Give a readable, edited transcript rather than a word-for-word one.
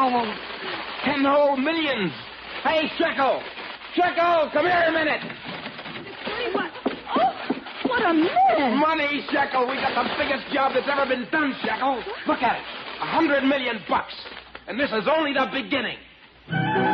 Oh. 10 whole millions. Hey, Shekel! Shekel, come here a minute. What? Oh, what a mess. Money, Shekel. We got the biggest job that's ever been done, Shekel. Look at it. $100 million. And this is only the beginning.